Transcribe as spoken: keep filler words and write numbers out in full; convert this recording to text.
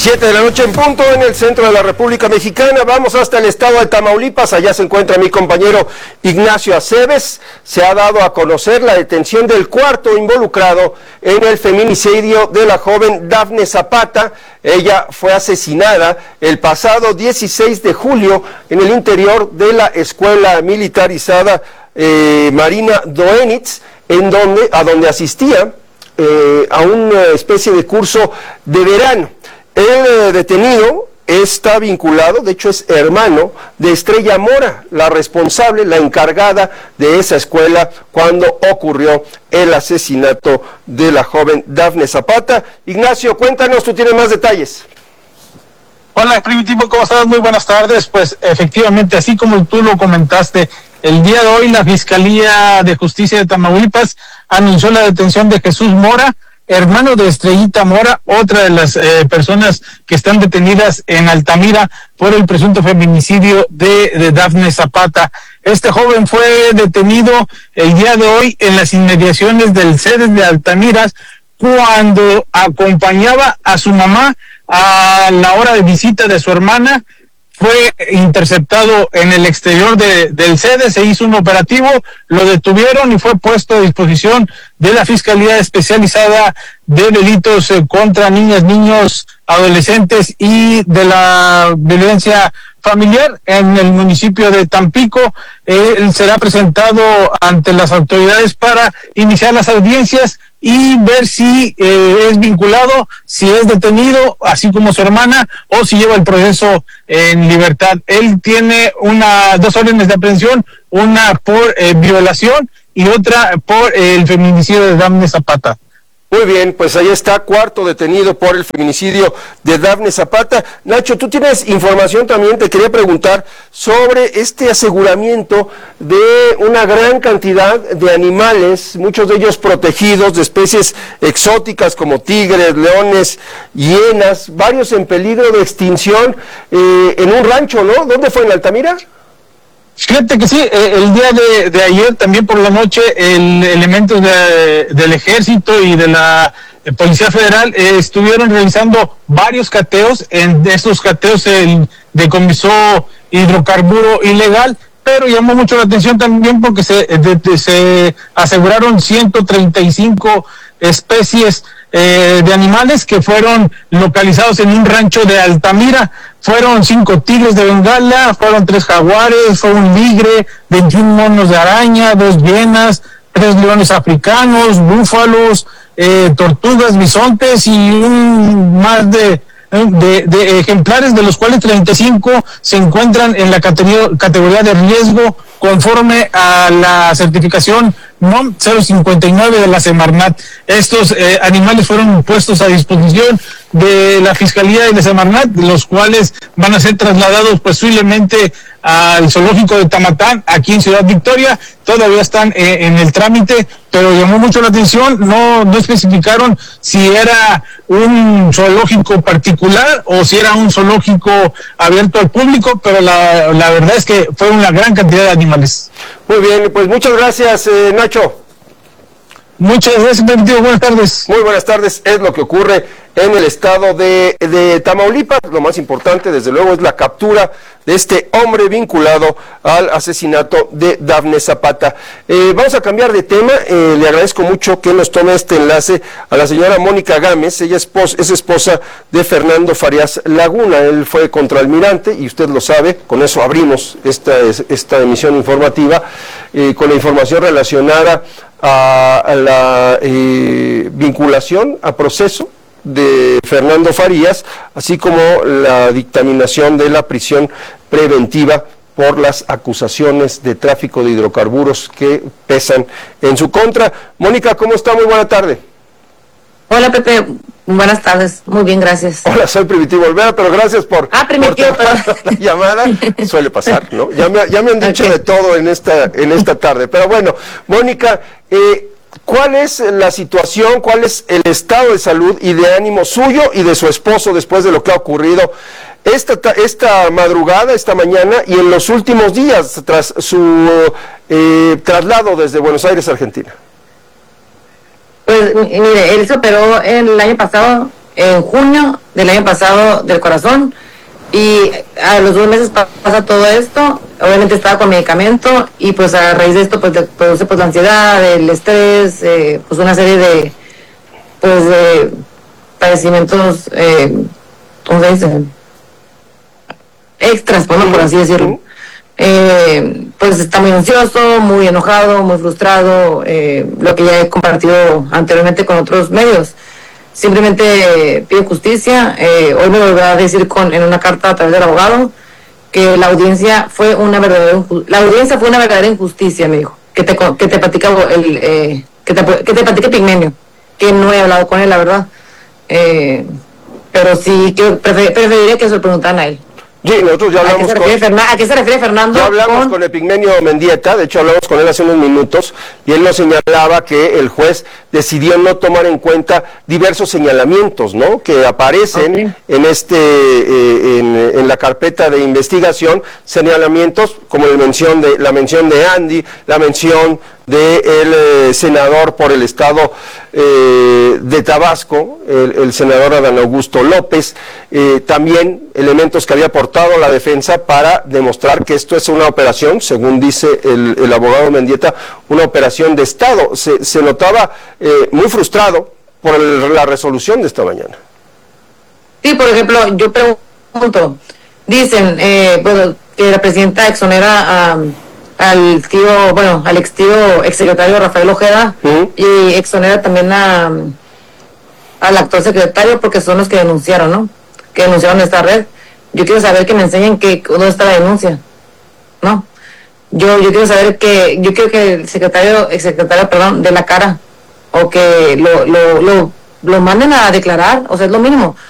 Siete de la noche en punto en el centro de la República Mexicana. Vamos hasta el estado de Tamaulipas. Allá se encuentra mi compañero Ignacio Aceves. Se ha dado a conocer la detención del cuarto involucrado en el feminicidio de la joven Dafne Zapata. Ella fue asesinada el pasado dieciséis de julio en el interior de la escuela militarizada eh, Marina Doenitz, en donde, a donde asistía eh, a una especie de curso de verano. El eh, detenido está vinculado, de hecho es hermano de Estrella Mora, la responsable, la encargada de esa escuela cuando ocurrió el asesinato de la joven Dafne Zapata. Ignacio, cuéntanos, tú tienes más detalles. Hola, Primitivo, ¿cómo estás? Muy buenas tardes. Pues efectivamente, así como tú lo comentaste, el día de hoy la Fiscalía de Justicia de Tamaulipas anunció la detención de Jesús Mora, hermano de Estrellita Mora, otra de las eh, personas que están detenidas en Altamira por el presunto feminicidio de, de Dafne Zapata. Este joven fue detenido el día de hoy en las inmediaciones del C E D E S de Altamira cuando acompañaba a su mamá a la hora de visita de su hermana. Fue interceptado en el exterior de, del C E D E S, se hizo un operativo, lo detuvieron y fue puesto a disposición de la Fiscalía Especializada de Delitos contra Niñas, Niños, Adolescentes y de la Violencia Familiar en el municipio de Tampico. Él será presentado ante las autoridades para iniciar las audiencias y ver si eh, es vinculado, si es detenido, así como su hermana, o si lleva el proceso en libertad. Él tiene una dos órdenes de aprehensión, una por eh, violación y otra por eh, el feminicidio de Dafne Zapata. Muy bien, pues ahí está, cuarto detenido por el feminicidio de Dafne Zapata. Nacho, tú tienes información también, te quería preguntar sobre este aseguramiento de una gran cantidad de animales, muchos de ellos protegidos, de especies exóticas como tigres, leones, hienas, varios en peligro de extinción, eh, en un rancho, ¿no? ¿Dónde fue, en Altamira? Fíjate que sí, eh, el día de, de ayer, también por la noche, el, elementos de, del Ejército y de la eh, Policía Federal eh, estuvieron realizando varios cateos. En estos cateos se decomisó hidrocarburo ilegal, pero llamó mucho la atención también porque se, de, de, se aseguraron ciento treinta y cinco especies eh, de animales que fueron localizados en un rancho de Altamira. Fueron cinco tigres de Bengala, fueron tres jaguares, fue un ligre, veintiún monos de araña, dos hienas, tres leones africanos, búfalos, eh, tortugas, bisontes y un más de De, de ejemplares, de los cuales treinta y cinco se encuentran en la categoría, categoría de riesgo conforme a la certificación N O M cero cincuenta y nueve de la Semarnat. Estos eh, animales fueron puestos a disposición de la Fiscalía y de Semarnat, los cuales van a ser trasladados posiblemente al zoológico de Tamatán, aquí en Ciudad Victoria. Todavía están eh, en el trámite, pero llamó mucho la atención, no, no especificaron si era un zoológico particular o si era un zoológico abierto al público, pero la, la verdad es que fue una gran cantidad de animales. Muy bien, pues muchas gracias, eh, Nacho. Muchas gracias, Benito. Buenas tardes. Muy buenas tardes. Es lo que ocurre en el estado de, de Tamaulipas. Lo más importante, desde luego, es la captura de este hombre vinculado al asesinato de Dafne Zapata. Eh, vamos a cambiar de tema. Eh, le agradezco mucho que nos tome este enlace a la señora Mónica Gámez. Ella es, esposa, es esposa de Fernando Farías Laguna. Él fue contraalmirante y usted lo sabe. Con eso abrimos esta, esta emisión informativa eh, con la información relacionada a, a la eh, vinculación a proceso de Fernando Farías, así como la dictaminación de la prisión preventiva por las acusaciones de tráfico de hidrocarburos que pesan en su contra. Mónica, ¿cómo está? Muy buena tarde. Hola, Pepe, buenas tardes, muy bien, gracias. Hola, soy Primitivo Olvera, pero gracias por, ah, Primitivo, por tomar la llamada. Suele pasar, ¿no? Ya me, ya me han dicho okay. de todo en esta, en esta tarde, pero bueno, Mónica, eh, ¿cuál es la situación, cuál es el estado de salud y de ánimo suyo y de su esposo después de lo que ha ocurrido esta, esta madrugada, esta mañana y en los últimos días tras su eh, traslado desde Buenos Aires, Argentina? Pues mire, él se operó el año pasado en junio del año pasado del corazón, y a los dos meses pasa todo esto. Obviamente estaba con medicamento, y pues a raíz de esto pues produce pues la ansiedad, el estrés, eh, pues una serie de pues de padecimientos, eh, ¿cómo se dice? Extras, bueno, por así decirlo. Eh, pues está muy ansioso, muy enojado, muy frustrado, eh, lo que ya he compartido anteriormente con otros medios. Simplemente pide justicia. Eh, hoy me lo volvió a decir con, en una carta a través del abogado, que la audiencia fue una verdadera la audiencia fue una verdadera injusticia, me dijo, que te que te platica el eh, que te que te platique Pigmenio, que no he hablado con él, la verdad, eh, pero sí que prefer, preferiría que se lo preguntaran a él. Sí, nosotros ya hablamos ¿A qué se refiere, con... Fernan- ¿A qué se refiere Fernando? Ya hablamos con... con Epigmenio Mendieta, de hecho hablamos con él hace unos minutos, y él nos señalaba que el juez decidió no tomar en cuenta diversos señalamientos, ¿no?, que aparecen okay. en este eh, en, en la carpeta de investigación, señalamientos como la mención de la mención de Andy, la mención del de eh, senador por el estado eh, de Tabasco, el, el senador Adán Augusto López, eh, también elementos que había aportado la defensa para demostrar que esto es una operación, según dice el, el abogado Mendieta, una operación de Estado. Se, se notaba eh, muy frustrado por el, la resolución de esta mañana. Sí, por ejemplo, yo pregunto, dicen eh, bueno, que la presidenta exonera a... al tío, bueno, al ex tío exsecretario Rafael Ojeda, uh-huh. y exonera también a al actual secretario, porque son los que denunciaron, ¿no? Que denunciaron esta red. Yo quiero saber que me enseñen que dónde está la denuncia, ¿no? Yo yo quiero saber que, yo quiero que el secretario, exsecretario, perdón, de la cara, o que lo, lo, lo, lo manden a declarar, o sea, es lo mínimo.